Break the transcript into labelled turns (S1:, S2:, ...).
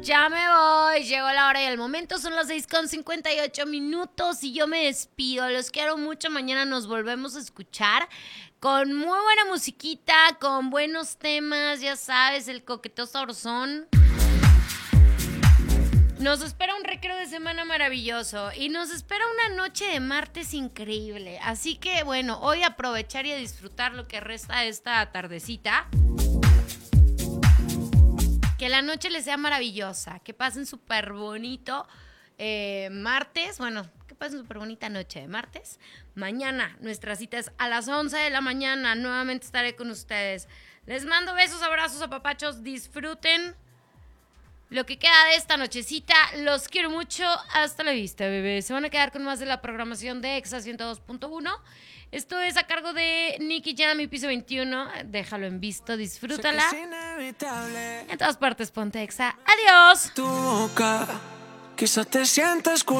S1: Ya me voy, llegó la hora y el momento, son las 6:58 y yo me despido, los quiero mucho, mañana nos volvemos a escuchar con muy buena musiquita, con buenos temas, ya sabes, el coqueteo sabrosón. Nos espera un recreo de semana maravilloso y nos espera una noche de martes increíble, así que bueno, hoy aprovechar y a disfrutar lo que resta de esta tardecita. Que la noche les sea maravillosa, que pasen súper bonito martes, bueno, que pasen súper bonita noche de martes. Mañana nuestra cita es a las 11 de la mañana, nuevamente estaré con ustedes. Les mando besos, abrazos, apapachos, disfruten lo que queda de esta nochecita, los quiero mucho, hasta la vista, bebés. Se van a quedar con más de la programación de Exa 102.1. Esto es a cargo de Nicky Jam y Piso 21. Déjalo en visto, disfrútala. En todas partes, ponte Exa. Adiós.
S2: Tu boca, quizás te sientas